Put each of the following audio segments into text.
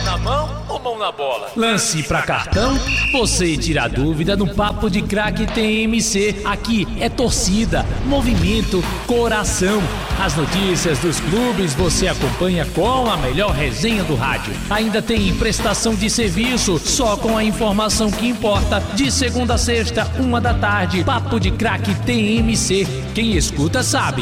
na mão ou mão na bola? Lance pra cartão? Você tira a dúvida no Papo de Craque TMC. Aqui é torcida, movimento, coração. As notícias dos clubes você acompanha com a melhor resenha do rádio. Ainda tem prestação de serviço, só com a informação que importa. De segunda a sexta, 13h, Papo de Craque TMC. Quem escuta sabe.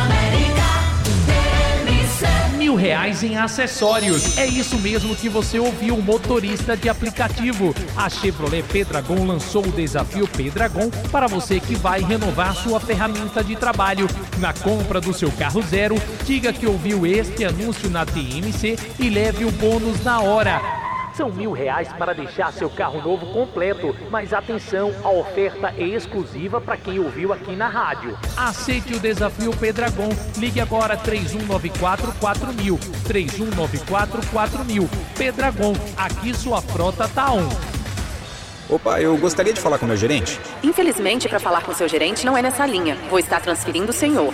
R$1.000 em acessórios. É isso mesmo que você ouviu, motorista de aplicativo. A Chevrolet Pedragon lançou o desafio Pedragon para você que vai renovar sua ferramenta de trabalho. Na compra do seu carro zero, diga que ouviu este anúncio na TMC e leve o bônus na hora. São R$1.000 para deixar seu carro novo completo. Mas atenção, a oferta é exclusiva para quem ouviu aqui na rádio. Aceite o desafio Pedragon. Ligue agora 3194-4000. 3194-4000. Pedragon, aqui sua frota tá on. Opa, eu gostaria de falar com o meu gerente. Infelizmente, para falar com seu gerente não é nessa linha. Vou estar transferindo o senhor.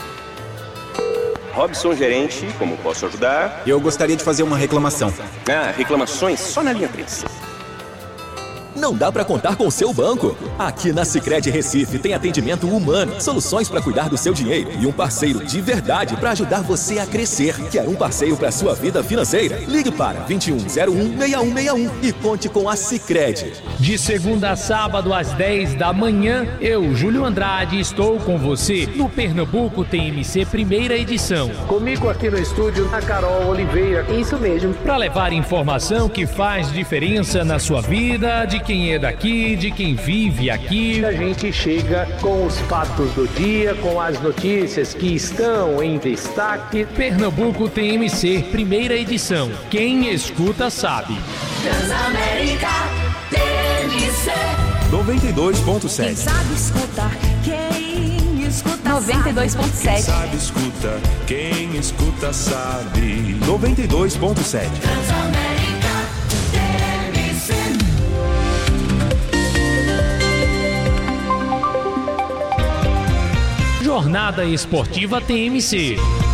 Robson, gerente, como posso ajudar? Eu gostaria de fazer uma reclamação. Reclamações só na linha 3. Não dá para contar com o seu banco? Aqui na Sicredi Recife tem atendimento humano, soluções para cuidar do seu dinheiro e um parceiro de verdade para ajudar você a crescer. Quer um parceiro para sua vida financeira? Ligue para 2101-6161 e conte com a Sicredi. De segunda a sábado às 10 da manhã, eu, Júlio Andrade, estou com você no Pernambuco TMC primeira edição. Comigo aqui no estúdio, a Carol Oliveira. Isso mesmo. Para levar informação que faz diferença na sua vida, de quem é daqui, de quem vive aqui. A gente chega com os fatos do dia, com as notícias que estão em destaque. Pernambuco TMC, primeira edição. Quem escuta sabe. Transamérica TMC 92.7. Quem sabe escutar, quem escuta 92.7. Quem sabe escuta, quem escuta sabe. 92.7. Transamérica TMC. Jornada Esportiva TMC.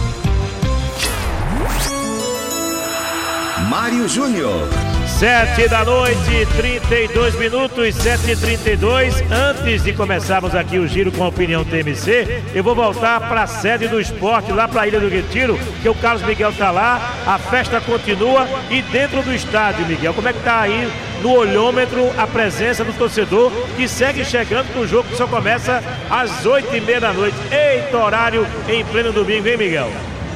Mário Júnior. 7h, 32 minutos, 7h32. Antes de começarmos aqui o giro com a opinião TMC, eu vou voltar para a sede do esporte, lá para a Ilha do Retiro, que o Carlos Miguel está lá, a festa continua e dentro do estádio, Miguel, como é que está aí no olhômetro a presença do torcedor que segue chegando com o jogo que só começa às 8h30 da noite. Eita, horário em pleno domingo, hein, Miguel?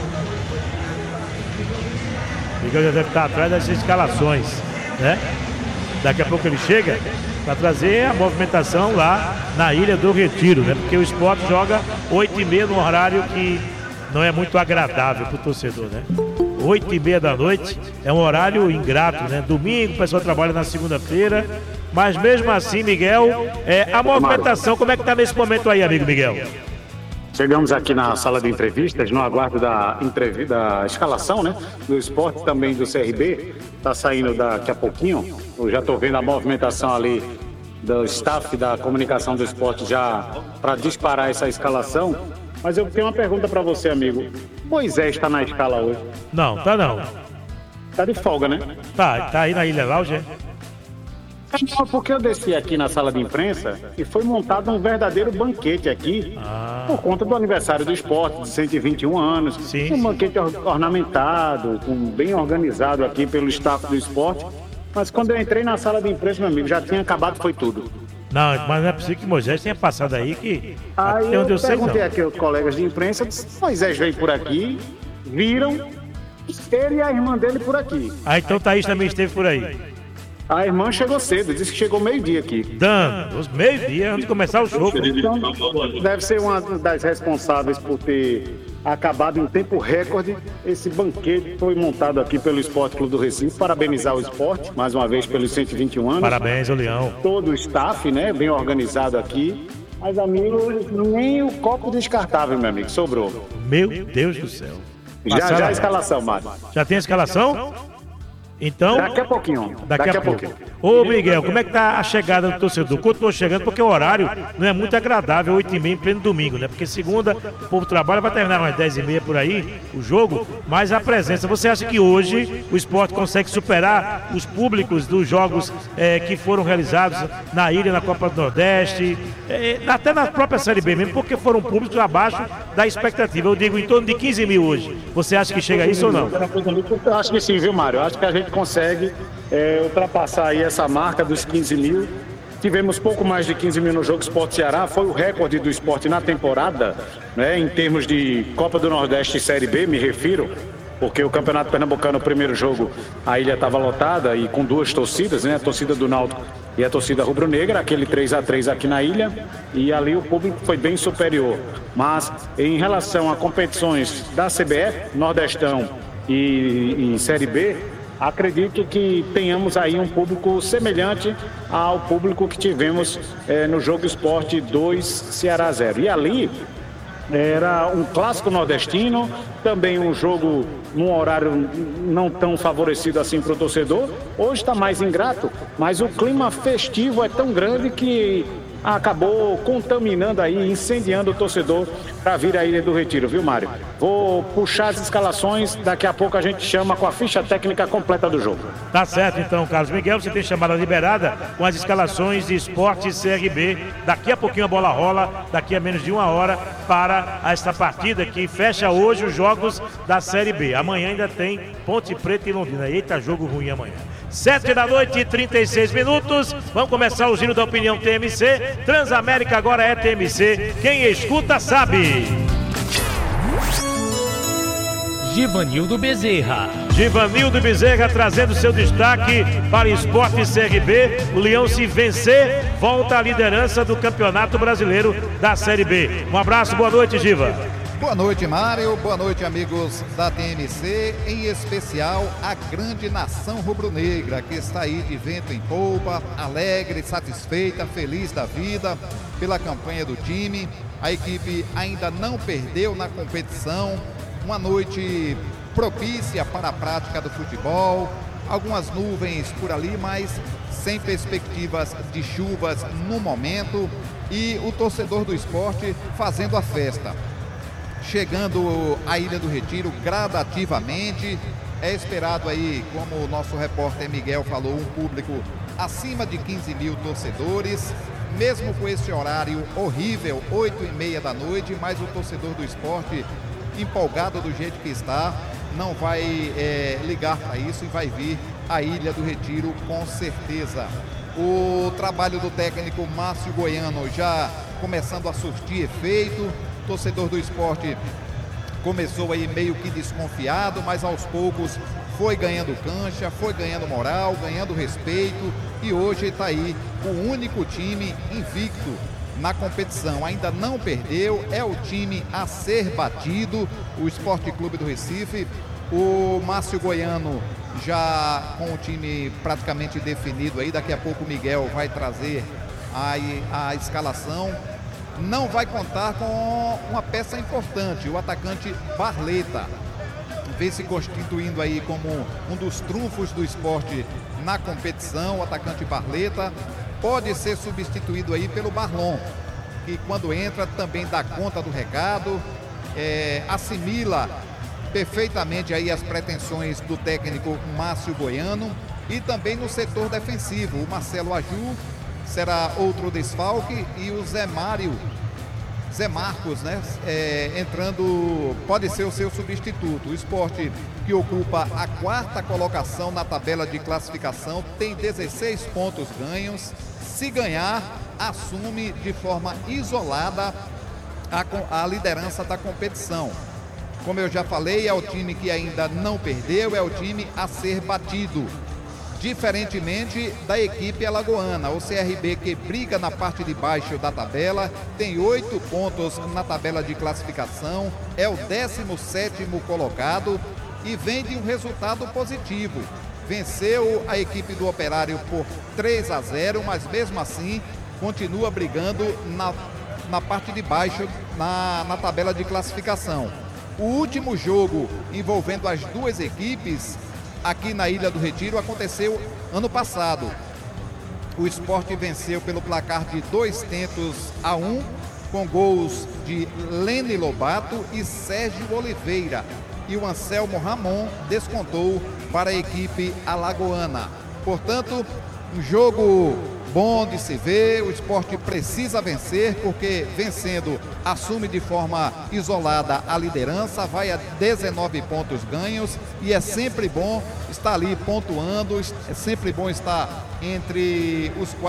Miguel já deve estar atrás das escalações, né? Daqui a pouco ele chega para trazer a movimentação lá na Ilha do Retiro, né? Porque o esporte joga 8h30 num horário que não é muito agradável para o torcedor, né? 8h30 da noite é um horário ingrato, né? Domingo o pessoal trabalha na segunda-feira, mas mesmo assim, Miguel, a movimentação, como é que está nesse momento aí, amigo Miguel? Chegamos aqui na sala de entrevistas, no aguardo da escalação, né? Do esporte, também do CRB. Está saindo daqui a pouquinho. Eu já estou vendo a movimentação ali do staff da comunicação do esporte já para disparar essa escalação. Mas eu tenho uma pergunta para você, amigo. Moisés está na escala hoje? Não, tá não. Tá de folga, né? Tá aí na Ilha Lounge, Porque eu desci aqui na sala de imprensa e foi montado um verdadeiro banquete aqui por conta do aniversário do esporte, de 121 anos. Sim, um banquete ornamentado, bem organizado aqui pelo staff do esporte. Mas quando eu entrei na sala de imprensa, meu amigo, já tinha acabado, foi tudo. Não, mas não é possível que Moisés tenha passado aí que... Aí eu perguntei aqui aos colegas de imprensa, disse, Moisés veio por aqui, viram, ele e a irmã dele por aqui. Então Thaís também esteve por aí. A irmã chegou cedo, disse que chegou meio-dia aqui. Os meio-dia, antes de começar o jogo. Então, deve ser uma das responsáveis por ter acabado em tempo recorde. Esse banquete foi montado aqui pelo Esporte Clube do Recife. Parabenizar o esporte, mais uma vez, pelos 121 anos. Parabéns, o Leão. Todo o staff, né, bem organizado aqui. Mas, amigo, nem o copo descartável, meu amigo, sobrou. Meu Deus do céu. Já a escalação, Mário. Já tem a escalação? Então, Daqui a pouquinho. Daqui a pouco. Ô, Miguel, como é que tá a chegada do torcedor? Continua chegando, porque o horário não é muito agradável, 8h30 em pleno domingo, né? Porque segunda, o povo trabalha, vai terminar umas 10h30 por aí, o jogo, mas a presença. Você acha que hoje o esporte consegue superar os públicos dos jogos que foram realizados na ilha, na Copa do Nordeste, até na própria Série B mesmo, porque foram públicos abaixo da expectativa? Eu digo em torno de 15 mil hoje. Você acha que chega a isso ou não? Eu acho que sim, viu, Mário? Eu acho que a gente consegue ultrapassar aí essa marca dos 15 mil. Tivemos pouco mais de 15 mil no jogo Sport Ceará, foi o recorde do esporte na temporada, né, em termos de Copa do Nordeste e Série B, me refiro, porque o Campeonato Pernambucano, o primeiro jogo, a ilha estava lotada e com duas torcidas, né, a torcida do Náutico e a torcida rubro-negra, aquele 3-3 aqui na ilha, e ali o público foi bem superior. Mas em relação a competições da CBF, Nordestão e Série B, acredito que tenhamos aí um público semelhante ao público que tivemos no jogo Sport 2 Ceará 0. E ali era um clássico nordestino, também um jogo num horário não tão favorecido assim para o torcedor. Hoje está mais ingrato, mas o clima festivo é tão grande que acabou contaminando aí, incendiando o torcedor para vir à Ilha do Retiro, viu, Mário? Vou puxar as escalações, daqui a pouco a gente chama com a ficha técnica completa do jogo. Tá certo então, Carlos Miguel, você tem chamada liberada com as escalações de Sport e CRB. Daqui a pouquinho a bola rola, daqui a menos de 1 hora para esta partida que fecha hoje os jogos da Série B. Amanhã ainda tem Ponte Preta e Londrina. Eita, jogo ruim amanhã. 7h36. Vamos começar o giro da opinião TMC. Transamérica agora é TMC. Quem escuta sabe. Givanildo Bezerra. Givanildo Bezerra trazendo seu destaque para o Sport CRB. O Leão, se vencer, volta à liderança do Campeonato Brasileiro da Série B. Um abraço, boa noite, Giva. Boa noite, Mário. Boa noite, amigos da TMC, em especial a grande nação rubro-negra que está aí de vento em polpa, alegre, satisfeita, feliz da vida pela campanha do time. A equipe ainda não perdeu na competição. Uma noite propícia para a prática do futebol. Algumas nuvens por ali, mas sem perspectivas de chuvas no momento. E o torcedor do esporte fazendo a festa. Chegando à Ilha do Retiro gradativamente, é esperado aí, como o nosso repórter Miguel falou, um público acima de 15 mil torcedores, mesmo com esse horário horrível, 8h30 da noite, mas o torcedor do esporte, empolgado do jeito que está, não vai ligar para isso e vai vir à Ilha do Retiro com certeza. O trabalho do técnico Márcio Goiano já começando a surtir efeito. O torcedor do esporte começou aí meio que desconfiado, mas aos poucos foi ganhando cancha, foi ganhando moral, ganhando respeito e hoje está aí o único time invicto na competição. Ainda não perdeu, é o time a ser batido, o Esporte Clube do Recife. O Márcio Goiano já com o time praticamente definido aí, daqui a pouco o Miguel vai trazer a escalação. Não vai contar com uma peça importante, o atacante Barleta, vem se constituindo aí como um dos trunfos do esporte na competição. O atacante Barleta pode ser substituído aí pelo Barlon, que quando entra também dá conta do recado, assimila perfeitamente aí as pretensões do técnico Márcio Goiano. E também no setor defensivo, o Marcelo Aju será outro desfalque e o Zé Marcos, né, entrando, pode ser o seu substituto. O esporte, que ocupa a 4ª colocação na tabela de classificação, tem 16 pontos ganhos. Se ganhar, assume de forma isolada a liderança da competição. Como eu já falei, é o time que ainda não perdeu, é o time a ser batido. Diferentemente da equipe alagoana, o CRB, que briga na parte de baixo da tabela, tem 8 pontos na tabela de classificação, é o 17º colocado e vem de um resultado positivo. Venceu a equipe do Operário por 3-0, mas mesmo assim continua brigando na parte de baixo na tabela de classificação. O último jogo envolvendo as duas equipes aqui na Ilha do Retiro aconteceu ano passado. O Sport venceu pelo placar de 2-1, com gols de Lene Lobato e Sérgio Oliveira. E o Anselmo Ramon descontou para a equipe alagoana. Portanto, um jogo bom de se ver. O Sport precisa vencer, porque vencendo assume de forma isolada a liderança, vai a 19 pontos ganhos, e é sempre bom estar ali pontuando, é sempre bom estar entre os